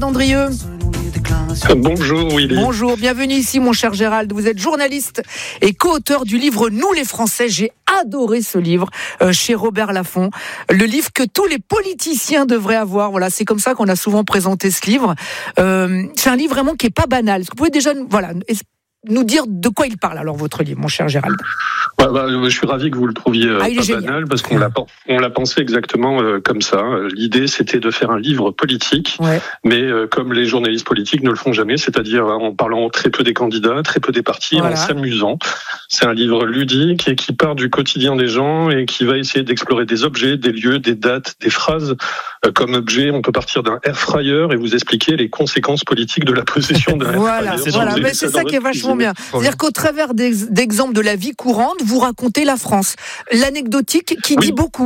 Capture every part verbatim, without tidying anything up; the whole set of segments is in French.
Gérald Andrieux. Bonjour Willy. Bonjour, bienvenue ici mon cher Gérald. Vous êtes journaliste et co-auteur du livre Nous les Français. J'ai adoré ce livre euh, chez Robert Laffont. Le livre que tous les politiciens devraient avoir. Voilà, c'est comme ça qu'on a souvent présenté ce livre. Euh, c'est un livre vraiment qui est pas banal. Est-ce que vous pouvez déjà voilà, nous dire de quoi il parle alors votre livre, mon cher Gérald? Bah, bah, je suis ravi que vous le trouviez euh, ah, pas banal parce qu'on l'a, on l'a pensé exactement euh, comme ça. L'idée c'était de faire un livre politique, ouais. mais euh, comme les journalistes politiques ne le font jamais, c'est-à-dire en parlant très peu des candidats, très peu des partis, voilà. en s'amusant. C'est un livre ludique et qui part du quotidien des gens et qui va essayer d'explorer des objets, des lieux, des dates, des phrases. Euh, comme objet, on peut partir d'un air fryer et vous expliquer les conséquences politiques de la possession d'un voilà, air fryer. Voilà, mais c'est ça qui est vachement bien. C'est-à-dire qu'au travers d'exemples de la vie courante, vous racontez la France. L'anecdotique qui oui. dit beaucoup.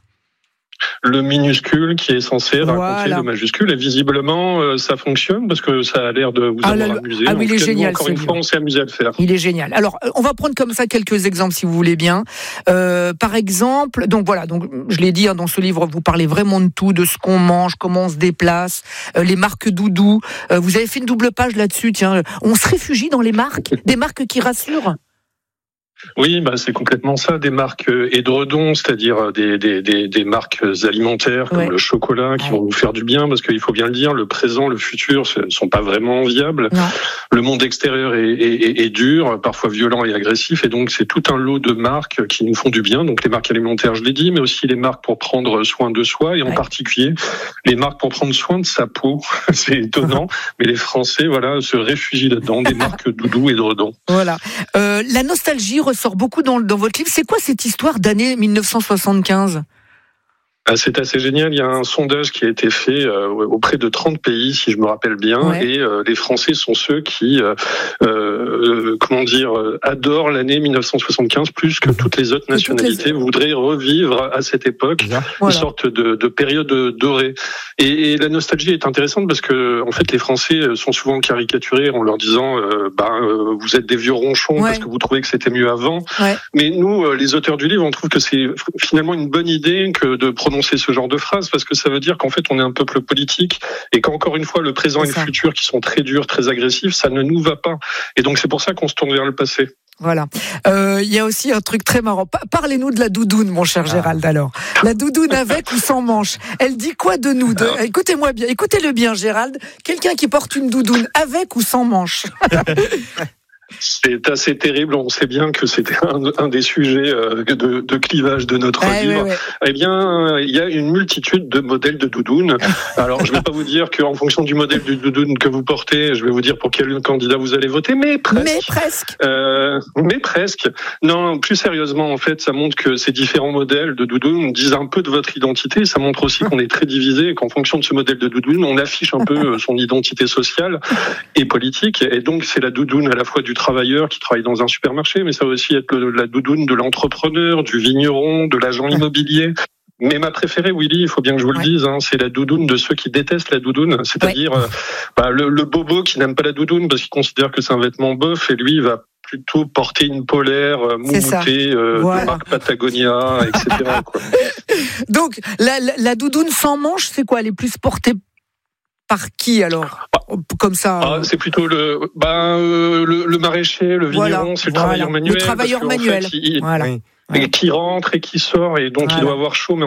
Le minuscule qui est censé raconter voilà. le majuscule et visiblement euh, ça fonctionne parce que ça a l'air de vous ah, avoir là, amusé. Ah oui, il est génial. Nous, encore une fois, on s'est amusé à le faire. Il est génial. Alors, on va prendre comme ça quelques exemples si vous voulez bien. Euh, par exemple, donc voilà, donc je l'ai dit hein, dans ce livre, vous parlez vraiment de tout, de ce qu'on mange, comment on se déplace, euh, les marques doudou. Euh, vous avez fait une double page là-dessus. Tiens, on se réfugie dans les marques, des marques qui rassurent. Oui, bah c'est complètement ça, des marques édredons, c'est-à-dire des, des, des, des marques alimentaires comme ouais. le chocolat qui ouais. vont vous faire du bien, parce qu'il faut bien le dire, le présent, le futur ne sont pas vraiment viables. Non. Le monde extérieur est, est, est dur, parfois violent et agressif, et donc c'est tout un lot de marques qui nous font du bien. Donc les marques alimentaires, je l'ai dit, mais aussi les marques pour prendre soin de soi, et en ouais. particulier les marques pour prendre soin de sa peau. C'est étonnant, mais les Français, voilà, se réfugient là-dedans, des marques doudou et édredons. Voilà. Euh, la nostalgie ressort beaucoup dans, dans votre livre. C'est quoi cette histoire d'année dix-neuf cent soixante-quinze ? C'est assez génial. Il y a un sondage qui a été fait euh, auprès de trente pays, si je me rappelle bien, ouais. et euh, les Français sont ceux qui, euh, euh, comment dire, euh, adorent l'année dix-neuf cent soixante-quinze plus que toutes les autres nationalités, les... voudraient revivre à cette époque voilà. une sorte de, de période dorée. Et, et la nostalgie est intéressante parce que, en fait, les Français sont souvent caricaturés en leur disant, euh, bah, euh, vous êtes des vieux ronchons ouais. parce que vous trouvez que c'était mieux avant. Ouais. Mais nous, les auteurs du livre, on trouve que c'est finalement une bonne idée que de prononcer ce genre de phrase parce que ça veut dire qu'en fait on est un peuple politique et qu'encore une fois le présent et le futur qui sont très durs, très agressifs, ça ne nous va pas. Et donc c'est pour ça qu'on se tourne vers le passé. Voilà. Il euh, y a aussi un truc très marrant. Parlez-nous de la doudoune, mon cher Gérald, alors. La doudoune avec ou sans manche. Elle dit quoi de nous de... Écoutez-moi bien, écoutez-le bien, Gérald. Quelqu'un qui porte une doudoune avec ou sans manche. C'est assez terrible. On sait bien que c'était un, un des sujets de, de clivage de notre ouais, livre. Ouais, ouais. Eh bien, il y a une multitude de modèles de doudoune. Alors, je ne vais pas vous dire qu'en fonction du modèle de doudoune que vous portez, je vais vous dire pour quel candidat vous allez voter, mais presque. Mais presque. Euh, mais presque. Non, plus sérieusement, en fait, ça montre que ces différents modèles de doudoune disent un peu de votre identité. Ça montre aussi qu'on est très divisé et qu'en fonction de ce modèle de doudoune, on affiche un peu son identité sociale et politique. Et donc, c'est la doudoune à la fois du travailleur qui travaille dans un supermarché, mais ça va aussi être le, la doudoune de l'entrepreneur, du vigneron, de l'agent immobilier. Mais ma préférée, Willy, il faut bien que je vous le ouais. dise, hein, c'est la doudoune de ceux qui détestent la doudoune, c'est-à-dire ouais. euh, bah, le, le bobo qui n'aime pas la doudoune parce qu'il considère que c'est un vêtement bof et lui, il va plutôt porter une polaire euh, moumoutée euh, voilà. de marque Patagonia, et cetera. Quoi. Donc, la, la, la doudoune sans manche, c'est quoi? Elle est plus portée par qui alors? Comme ça. Ah, c'est plutôt le, ben, euh, le, le maraîcher, le vigneron, voilà, c'est le voilà. travailleur manuel. Le travailleur manuel. En fait, il, voilà. et qui rentre et qui sort et donc voilà. il doit avoir chaud. Mais